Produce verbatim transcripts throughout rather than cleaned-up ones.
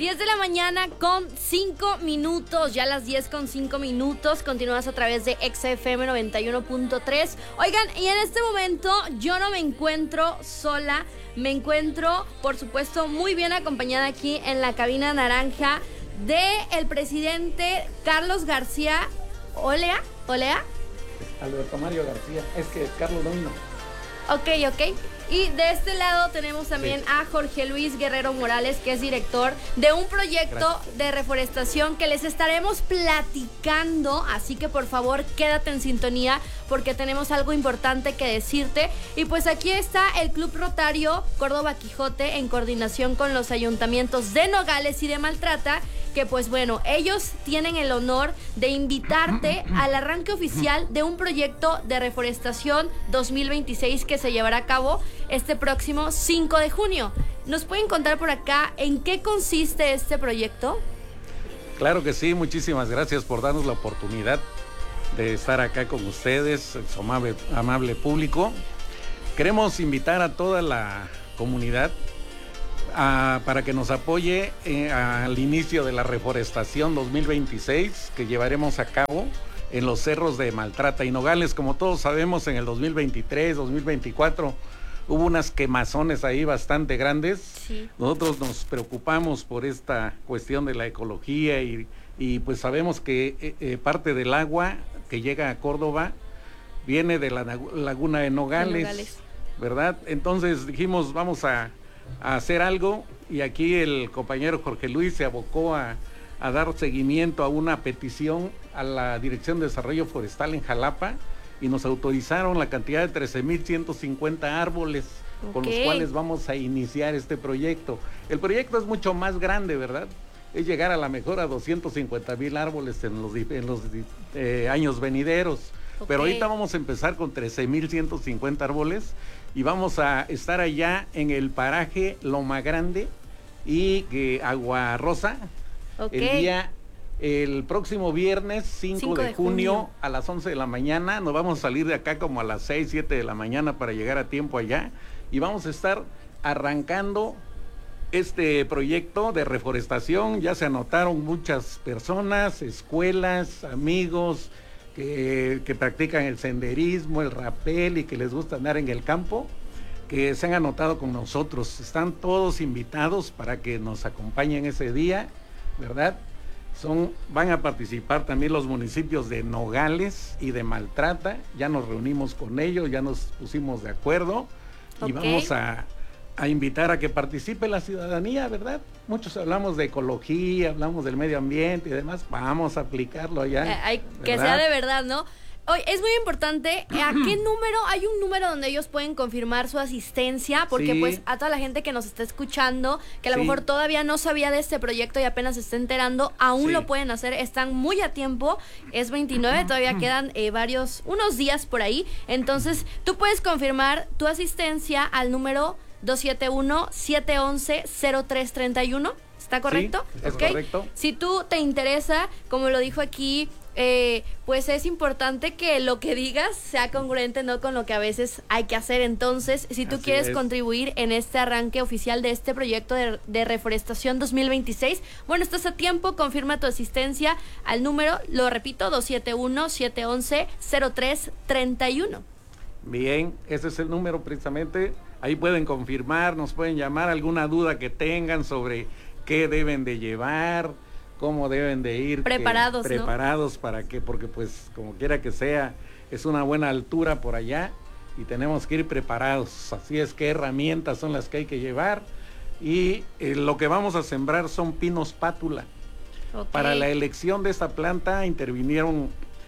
diez de la mañana con cinco minutos, ya las diez con cinco minutos, continúas a través de X F M noventa y uno punto tres. Oigan, y en este momento yo no me encuentro sola, me encuentro, por supuesto, muy bien acompañada aquí en la cabina naranja de el presidente Carlos García Olea, Olea. Alberto Mario García, es que Carlos Domino. Ok, ok. Y de este lado tenemos también sí. a Jorge Luis Guerrero Morales, que es director de un proyecto Gracias. de reforestación que les estaremos platicando, así que por favor quédate en sintonía porque tenemos algo importante que decirte. Y pues aquí está el Club Rotario Córdoba Quijote en coordinación con los ayuntamientos de Nogales y de Maltrata, que pues bueno, ellos tienen el honor de invitarte al arranque oficial de un proyecto de reforestación dos mil veintiséis que se llevará a cabo este próximo cinco de junio. ¿Nos pueden contar por acá en qué consiste este proyecto? Claro que sí, muchísimas gracias por darnos la oportunidad de estar acá con ustedes, su amable, amable público. Queremos invitar a toda la comunidad a, para que nos apoye eh, al inicio de la reforestación dos mil veintiséis que llevaremos a cabo en los cerros de Maltrata y Nogales. Como todos sabemos, en el dos mil veintitrés, dos mil veinticuatro hubo unas quemazones ahí bastante grandes. Sí. Nosotros nos preocupamos por esta cuestión de la ecología y, y pues sabemos que eh, eh, parte del agua que llega a Córdoba viene de la laguna de Nogales, de Nogales. ¿verdad? Entonces dijimos, vamos a, a hacer algo, y aquí el compañero Jorge Luis se abocó a, a dar seguimiento a una petición a la Dirección de Desarrollo Forestal en Jalapa, y nos autorizaron la cantidad de trece mil ciento cincuenta árboles okay. con los cuales vamos a iniciar este proyecto. El proyecto es mucho más grande, ¿verdad? Es llegar a la mejor a doscientos cincuenta mil árboles en los, en los eh, años venideros. Okay. Pero ahorita vamos a empezar con trece mil ciento cincuenta árboles y vamos a estar allá en el paraje Loma Grande y eh, Agua Rosa okay. el día... El próximo viernes cinco de junio a las once de la mañana. Nos vamos a salir de acá como a las seis, siete de la mañana para llegar a tiempo allá. Y vamos a estar arrancando este proyecto de reforestación. Ya se anotaron muchas personas, escuelas, amigos que, que practican el senderismo, el rapel y que les gusta andar en el campo, que se han anotado con nosotros. Están todos invitados para que nos acompañen ese día, ¿verdad? Son, van a participar también los municipios de Nogales y de Maltrata. Ya nos reunimos con ellos, ya nos pusimos de acuerdo y okay. vamos a, a invitar a que participe la ciudadanía, ¿verdad? Muchos hablamos de ecología, hablamos del medio ambiente y demás. Vamos a aplicarlo allá. Eh, hay, que sea de verdad, ¿no? Oye, es muy importante, ¿a qué número? Hay un número donde ellos pueden confirmar su asistencia, porque sí. pues a toda la gente que nos está escuchando, que a lo sí. mejor todavía no sabía de este proyecto y apenas se está enterando, aún sí. lo pueden hacer, están muy a tiempo, es veintinueve, todavía quedan eh, varios, unos días por ahí, entonces tú puedes confirmar tu asistencia al número dos siete uno, siete once, cero tres treinta y uno. ¿Está correcto? Sí, es ¿Okay? correcto. Si tú te interesa, como lo dijo aquí, eh, pues es importante que lo que digas sea congruente, no con lo que a veces hay que hacer. Entonces, si tú Así quieres es. contribuir en este arranque oficial de este proyecto de, de reforestación dos mil veintiséis, bueno, estás a tiempo, confirma tu asistencia al número, lo repito, dos siete uno, siete once, cero tres treinta y uno. Bien, ese es el número precisamente. Ahí pueden confirmar, nos pueden llamar, alguna duda que tengan sobre qué deben de llevar, cómo deben de ir preparados, que, preparados ¿no? para que, porque pues como quiera que sea, es una buena altura por allá y tenemos que ir preparados. Así es, qué herramientas son las que hay que llevar, y eh, lo que vamos a sembrar son pinos pátula. Okay. Para la elección de esta planta intervinieron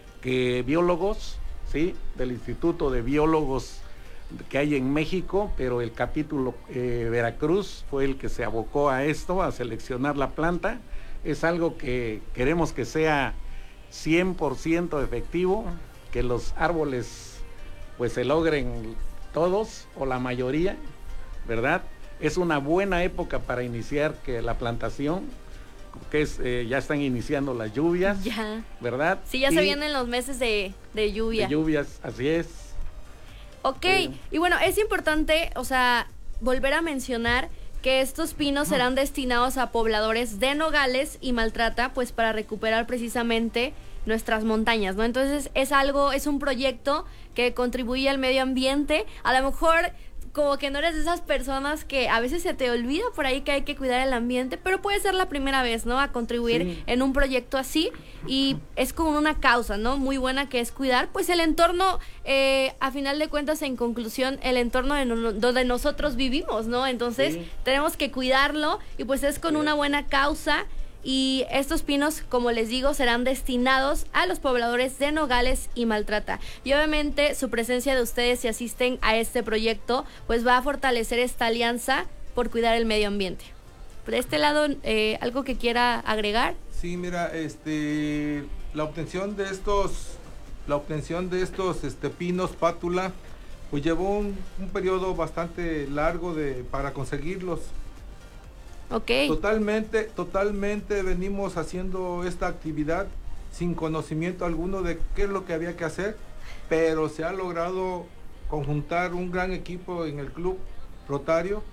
que biólogos, ¿sí? Del Instituto de Biólogos que hay en México, pero el capítulo eh, Veracruz fue el que se abocó a esto, a seleccionar la planta. Es algo que queremos que sea cien por ciento efectivo, que los árboles pues se logren todos o la mayoría, ¿verdad? Es una buena época para iniciar que la plantación, que es, eh, ya están iniciando las lluvias, ya. ¿verdad? Sí, ya y se vienen los meses de, de lluvia. De lluvias, así es. Ok, eh. y bueno, es importante, o sea, volver a mencionar que estos pinos serán destinados a pobladores de Nogales y Maltrata, pues para recuperar precisamente nuestras montañas, ¿no? Entonces es algo, es un proyecto que contribuye al medio ambiente. A lo mejor como que no eres de esas personas que a veces se te olvida por ahí que hay que cuidar el ambiente, pero puede ser la primera vez, ¿no? A contribuir sí. en un proyecto así, y es como una causa, ¿no? Muy buena, que es cuidar, pues el entorno, eh, a final de cuentas, en conclusión, el entorno de no, donde nosotros vivimos, ¿no? Entonces sí. tenemos que cuidarlo, y pues es con sí. una buena causa. Y estos pinos, como les digo, serán destinados a los pobladores de Nogales y Maltrata. Y obviamente su presencia de ustedes, si asisten a este proyecto, pues va a fortalecer esta alianza por cuidar el medio ambiente. Por este lado, eh, ¿algo que quiera agregar? Sí, mira, este, la obtención de estos, la obtención de estos este, pinos pátula, pues llevó un, un periodo bastante largo de, para conseguirlos. Okay. Totalmente, totalmente venimos haciendo esta actividad sin conocimiento alguno de qué es lo que había que hacer, pero se ha logrado conjuntar un gran equipo en el Club Rotario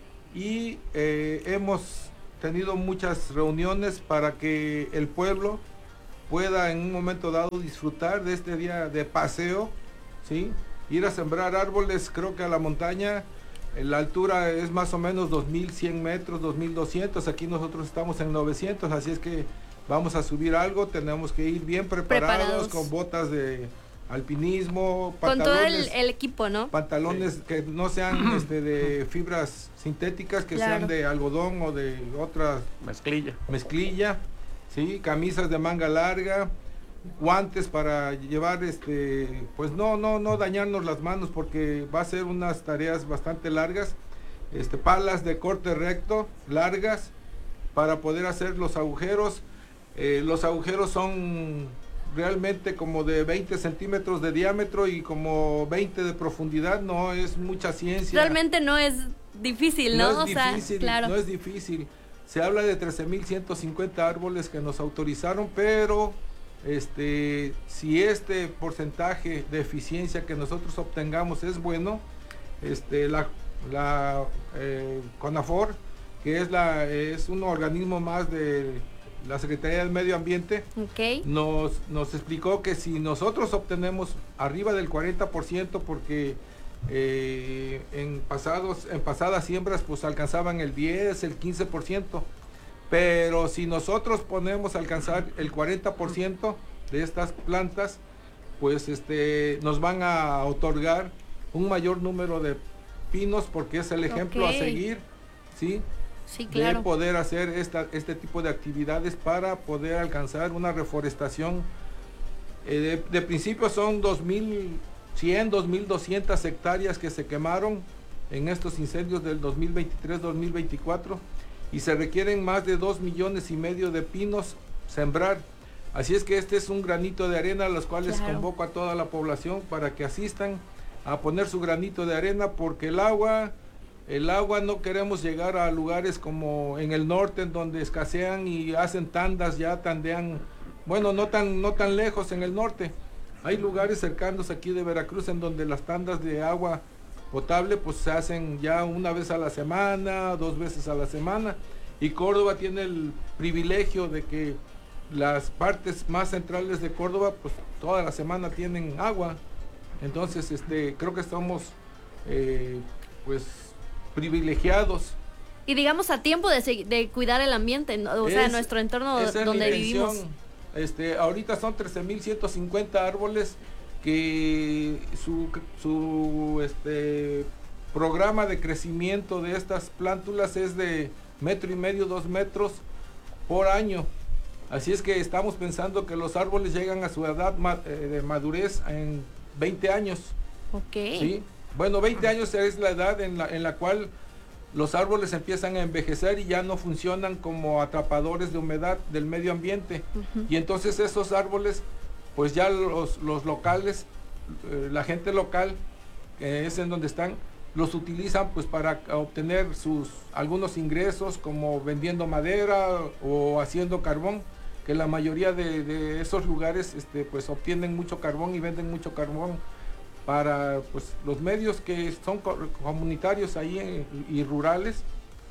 y eh, hemos tenido muchas reuniones para que el pueblo pueda en un momento dado disfrutar de este día de paseo, ¿sí? Ir a sembrar árboles, creo que a la montaña. La altura es más o menos dos mil cien metros, dos mil doscientos, aquí nosotros estamos en novecientos, así es que vamos a subir algo, tenemos que ir bien preparados, preparados. con botas de alpinismo, con todo el, el equipo, ¿no? Pantalones sí. que no sean este, de fibras sintéticas, que claro. sean de algodón o de otra mezclilla, mezclilla, ¿sí? Camisas de manga larga, guantes para llevar, este, pues no, no, no dañarnos las manos, porque va a ser unas tareas bastante largas, este, palas de corte recto, largas, para poder hacer los agujeros. Eh, los agujeros son realmente como de veinte centímetros de diámetro y como veinte de profundidad, no es mucha ciencia. Realmente no es difícil, ¿no? No es o difícil, sea, claro. no es difícil. Se habla de trece mil ciento cincuenta árboles que nos autorizaron, pero Este, si este porcentaje de eficiencia que nosotros obtengamos es bueno, este, la, la eh, CONAFOR, que es, la, es un organismo más de la Secretaría del Medio Ambiente, okay. nos, nos explicó que si nosotros obtenemos arriba del cuarenta por ciento, porque eh, en, pasados, en pasadas siembras pues alcanzaban el diez, el quince por ciento, pero si nosotros ponemos a alcanzar el cuarenta por ciento de estas plantas, pues este, nos van a otorgar un mayor número de pinos, porque es el ejemplo okay. a seguir, ¿sí? Sí, claro. De poder hacer esta, este tipo de actividades para poder alcanzar una reforestación. Eh, de, de principio son dos mil cien, dos mil doscientas hectáreas que se quemaron en estos incendios del dos mil veintitrés, dos mil veinticuatro. Y se requieren más de dos millones y medio de pinos sembrar. Así es que este es un granito de arena, a los cuales claro. convoco a toda la población para que asistan a poner su granito de arena, porque el agua, el agua no queremos llegar a lugares como en el norte, en donde escasean y hacen tandas, ya tandean, bueno, no tan, no tan lejos en el norte. Hay lugares cercanos aquí de Veracruz en donde las tandas de agua potable pues se hacen ya una vez a la semana, dos veces a la semana, y Córdoba tiene el privilegio de que las partes más centrales de Córdoba pues toda la semana tienen agua. Entonces este creo que estamos eh, pues privilegiados, y digamos a tiempo de, de cuidar el ambiente, ¿no? O es, sea, nuestro entorno donde vivimos. Este, ahorita son trece mil ciento cincuenta árboles que su, su este, programa de crecimiento de estas plántulas es de metro y medio, dos metros por año. Así es que estamos pensando que los árboles llegan a su edad ma eh, de madurez en veinte años. Ok. ¿Sí? Bueno, veinte años es la edad en la, en la cual los árboles empiezan a envejecer y ya no funcionan como atrapadores de humedad del medio ambiente. Uh-huh. Y entonces esos árboles, pues ya los, los locales, eh, la gente local, que es en donde están, los utilizan pues para obtener sus algunos ingresos, como vendiendo madera o haciendo carbón, que la mayoría de, de esos lugares este, pues obtienen mucho carbón y venden mucho carbón para pues los medios que son co comunitarios ahí en, y rurales,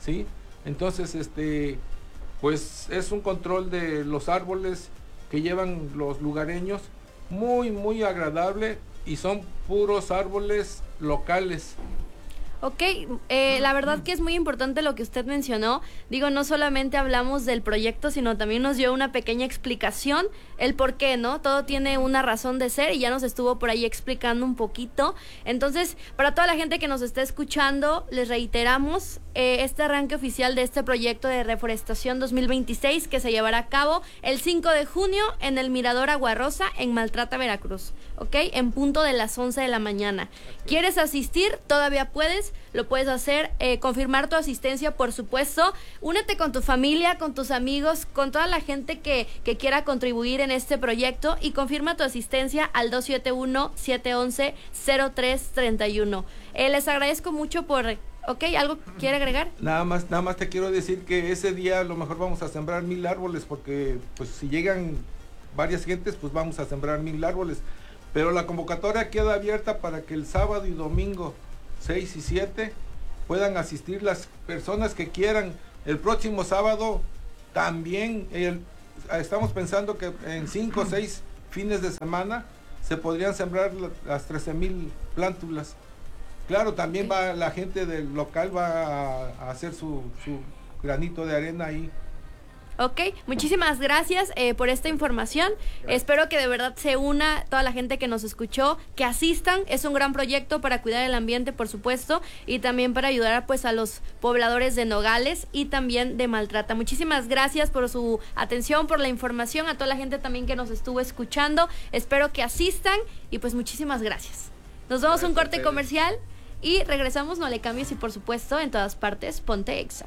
¿sí? Entonces, este, pues es un control de los árboles que llevan los lugareños muy, muy agradable y son puros árboles locales. Ok, eh, la verdad que es muy importante lo que usted mencionó. Digo, no solamente hablamos del proyecto, sino también nos dio una pequeña explicación, el por qué, ¿no? Todo tiene una razón de ser y ya nos estuvo por ahí explicando un poquito. Entonces, para toda la gente que nos está escuchando, les reiteramos eh, este arranque oficial de este proyecto de reforestación dos mil veintiséis que se llevará a cabo el cinco de junio en el Mirador Aguarrosa en Maltrata, Veracruz, ¿ok? En punto de las once de la mañana. ¿Quieres asistir? Todavía puedes. Lo puedes hacer, eh, confirmar tu asistencia, por supuesto. Únete con tu familia, con tus amigos, con toda la gente que, que quiera contribuir en este proyecto y confirma tu asistencia al dos siete uno, siete uno uno, cero tres tres uno. Eh, les agradezco mucho por... Ok, ¿algo quiere agregar? Nada más, nada más te quiero decir que ese día a lo mejor vamos a sembrar mil árboles porque pues si llegan varias gentes pues vamos a sembrar mil árboles. Pero la convocatoria queda abierta para que el sábado y domingo seis y siete puedan asistir las personas que quieran. El próximo sábado también el, estamos pensando que en cinco o seis fines de semana se podrían sembrar las trece mil plántulas. Claro, también va la gente del local va a, a hacer su, su granito de arena ahí. Ok, muchísimas gracias eh, por esta información. Gracias. Espero que de verdad se una toda la gente que nos escuchó, que asistan. Es un gran proyecto para cuidar el ambiente, por supuesto, y también para ayudar pues a los pobladores de Nogales y también de Maltrata. Muchísimas gracias por su atención, por la información, a toda la gente también que nos estuvo escuchando. Espero que asistan y pues muchísimas gracias. Nos vamos a un corte comercial y regresamos. No le cambies y por supuesto en todas partes ponte Exa.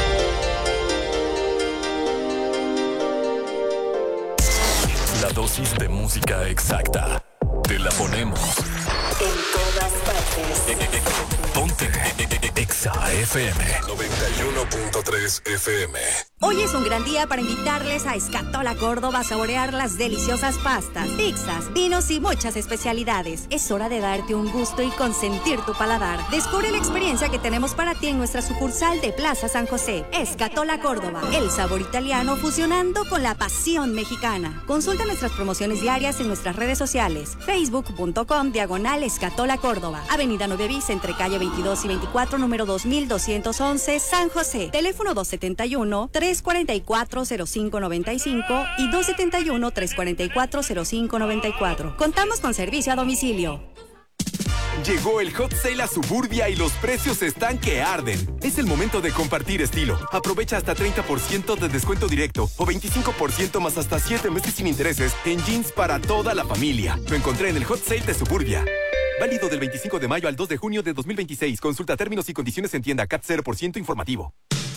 La dosis de música exacta. Te la ponemos. En todas partes. Ponte Exa F M noventa y uno punto tres F M. Hoy es un gran día para invitarles a Scatola Córdoba a saborear las deliciosas pastas, pizzas, vinos y muchas especialidades. Es hora de darte un gusto y consentir tu paladar. Descubre la experiencia que tenemos para ti en nuestra sucursal de Plaza San José. Scatola Córdoba, el sabor italiano fusionando con la pasión mexicana. Consulta nuestras promociones diarias en nuestras redes sociales. Facebook punto com diagonal Scatola Córdoba. Avenida nueve bis entre calle veintidós y veinticuatro, número dos mil doscientos once, San José. Teléfono dos siete uno, tres cuatro cuatro, cero cinco nueve cinco y dos siete uno, tres cuatro cuatro, cero cinco nueve cuatro. Contamos con servicio a domicilio. Llegó el Hot Sale a Suburbia y los precios están que arden. Es el momento de compartir estilo. Aprovecha hasta treinta por ciento de descuento directo o veinticinco por ciento más hasta siete meses sin intereses en jeans para toda la familia. Lo encontré en el Hot Sale de Suburbia. Válido del veinticinco de mayo al dos de junio de dos mil veintiséis. Consulta términos y condiciones en tienda. C A T cero por ciento informativo.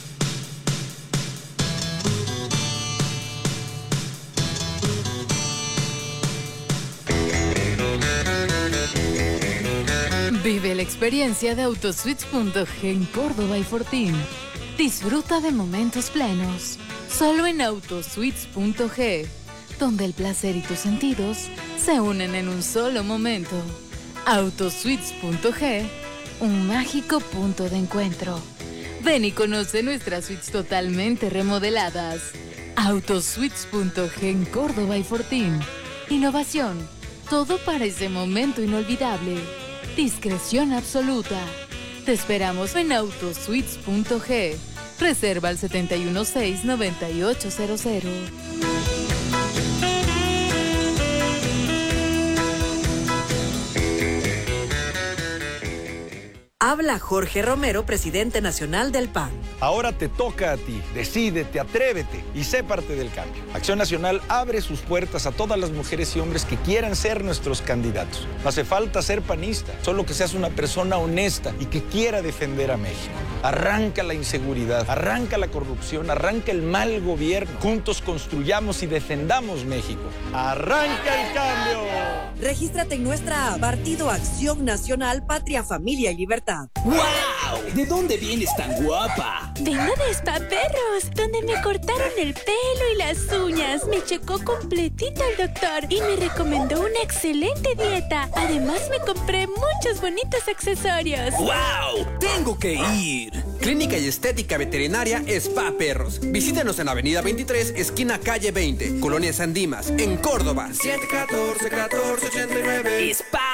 Vive la experiencia de Autosuites punto G en Córdoba y Fortín. Disfruta de momentos plenos. Solo en Autosuites punto G, donde el placer y tus sentidos se unen en un solo momento. Autosuites punto G, un mágico punto de encuentro. Ven y conoce nuestras suites totalmente remodeladas. Autosuites punto G en Córdoba y Fortín. Innovación, todo para ese momento inolvidable. Discreción absoluta. Te esperamos en Autosuites punto G. Reserva al siete uno seis, nueve ocho cero cero. Habla Jorge Romero, presidente nacional del P A N. Ahora te toca a ti. Decídete, atrévete y sé parte del cambio. Acción Nacional abre sus puertas a todas las mujeres y hombres que quieran ser nuestros candidatos. No hace falta ser panista, solo que seas una persona honesta y que quiera defender a México. Arranca la inseguridad, arranca la corrupción, arranca el mal gobierno. Juntos construyamos y defendamos México. ¡Arranca el cambio! Regístrate en nuestra app Partido Acción Nacional, Patria, Familia y Libertad. ¡Wow! ¿De dónde vienes tan guapa? Vengo de Spa Perros, donde me cortaron el pelo y las uñas. Me checó completita el doctor y me recomendó una excelente dieta. Además, me compré muchos bonitos accesorios. ¡Wow! ¡Tengo que ir! Clínica y Estética Veterinaria Spa Perros. Visítenos en Avenida veintitrés, esquina calle veinte, Colonia San Dimas, en Córdoba. siete uno cuatro, uno cuatro ocho nueve. Spa